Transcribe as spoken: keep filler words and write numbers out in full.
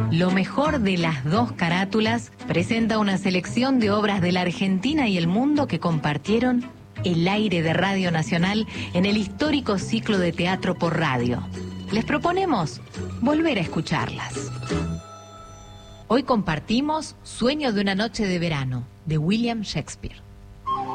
Lo mejor de las dos carátulas presenta una selección de obras de la Argentina y el mundo que compartieron el aire de Radio Nacional en el histórico ciclo de teatro por radio. Les proponemos volver a escucharlas. Hoy compartimos Sueño de una noche de verano, de William Shakespeare.